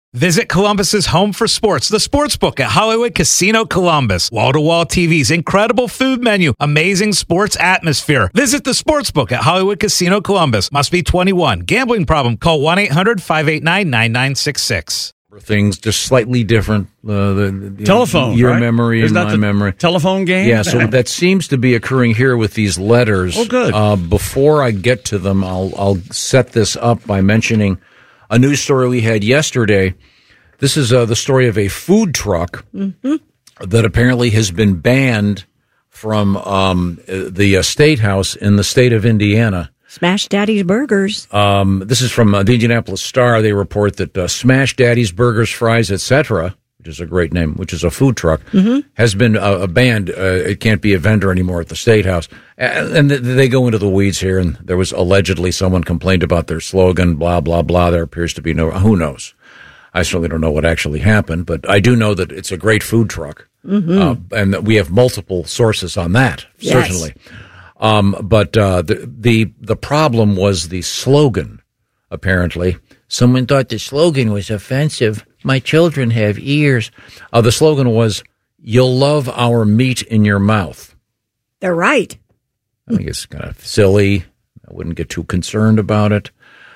Visit Columbus's home for sports, the Sportsbook at Hollywood Casino Columbus. Wall-to-wall TVs, incredible food menu, amazing sports atmosphere. Visit the Sportsbook at Hollywood Casino Columbus. Must be 21. Gambling problem? Call 1-800-589-9966. Things just slightly different. Telephone, your right? memory and my memory. Telephone game? Yeah, so that seems to be occurring here with these letters. Oh, good. Before I get to them, I'll set this up by mentioning a news story we had yesterday. This is the story of a food truck that apparently has been banned from the State House in the state of Indiana. Smash Daddy's Burgers. This is from the Indianapolis Star. They report that Smash Daddy's Burgers, Fries, etc., which is a great name, which is a food truck, has been banned. It can't be a vendor anymore at the State House. And they go into the weeds here, and there was allegedly someone complained about their slogan, blah, blah, blah. There appears to be who knows? I certainly don't know what actually happened, but I do know that it's a great food truck. And that we have multiple sources on that, certainly. But the problem was the slogan, apparently. Someone thought the slogan was offensive. My children have ears. The slogan was, "You'll love our meat in your mouth." They're right. I think it's kind of silly. I wouldn't get too concerned about it.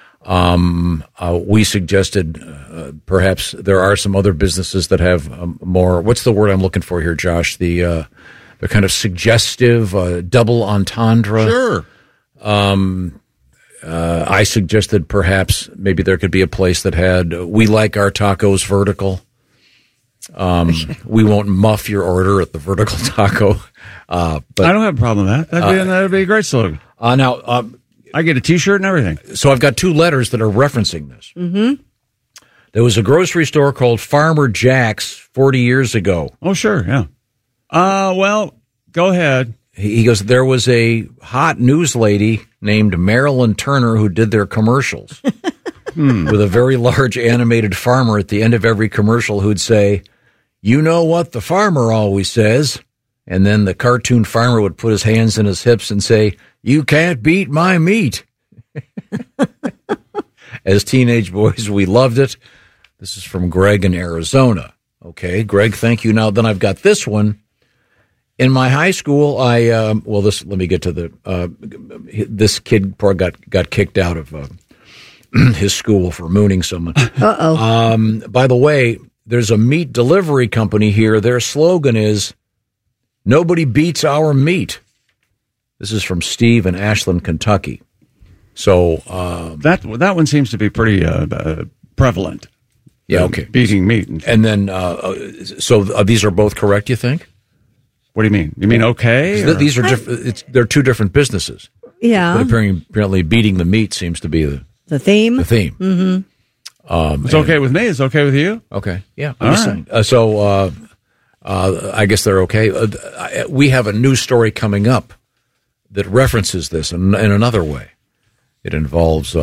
We suggested perhaps there are some other businesses that have more, what's the word I'm looking for here, Josh? The kind of suggestive double entendre. Sure. I suggested perhaps maybe there could be a place that had, "We like our tacos vertical." We won't muff your order at the vertical taco. But I don't have a problem with that. That'd be a great slogan. Now, I get a T-shirt and everything. So I've got two letters that are referencing this. There was a grocery store called Farmer Jack's 40 years ago. Oh, sure, yeah. Well, go ahead. He goes, there was a hot news lady named Marilyn Turner who did their commercials with a very large animated farmer at the end of every commercial who'd say, "You know what the farmer always says?" And then the cartoon farmer would put his hands in his hips and say, "You can't beat my meat." As teenage boys, we loved it. This is from Greg in Arizona. Okay, Greg, thank you. Now, then I've got this one. In my high school, let me get to this kid got kicked out of his school for mooning someone. By the way, there's a meat delivery company here. Their slogan is, "Nobody beats our meat." This is from Steve in Ashland, Kentucky. So that one seems to be pretty prevalent. Yeah, okay. Beating meat. And then, so these are both correct, you think? What do you mean? You mean okay? These are they're two different businesses. Yeah. But apparently beating the meat seems to be the theme. The theme. It's okay with me. It's okay with you? Okay. Yeah. I'm just saying. So I guess they're okay. We have a news story coming up that references this in another way. It involves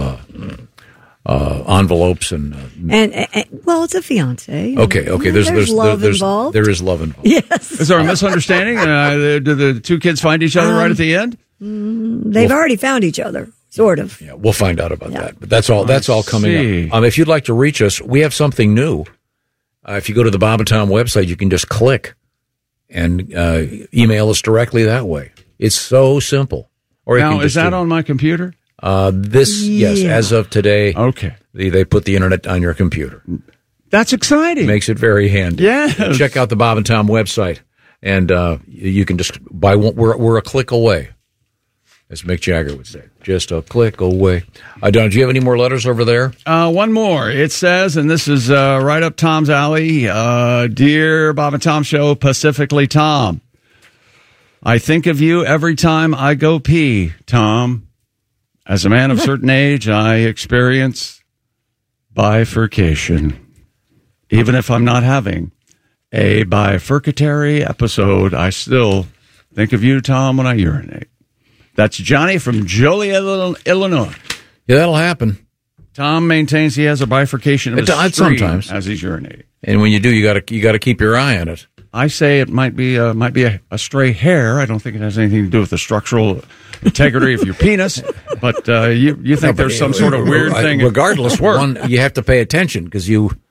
envelopes and well, it's a fiancé. Okay. There's love involved. There is love involved. Yes. Is there a misunderstanding? Do the two kids find each other right at the end? They've already found each other, sort of. Yeah, we'll find out about that. But that's all coming up. If you'd like to reach us, we have something new. If you go to the Bob and Tom website, you can just click and email us directly that way. It's so simple. Or now, is that on my computer? Yes, as of today. Okay. They put the internet on your computer. That's exciting. Makes it very handy. Yeah. Check out the Bob and Tom website, and you can just buy one. We're a click away, as Mick Jagger would say. Just a click away. Don, do you have any more letters over there? One more. It says, and this is right up Tom's alley, Dear Bob and Tom Show, Pacifically Tom. I think of you every time I go pee, Tom. As a man of certain age, I experience bifurcation. Even if I'm not having a bifurcatory episode, I still think of you, Tom, when I urinate. That's Johnny from Joliet, Illinois. Yeah, that'll happen. Tom maintains he has a bifurcation of his stream sometimes as he's urinating. And when you do, you got to keep your eye on it. I say it might be a stray hair. I don't think it has anything to do with the structural integrity of your penis, but you think there's some sort of weird thing. Regardless, you have to pay attention because you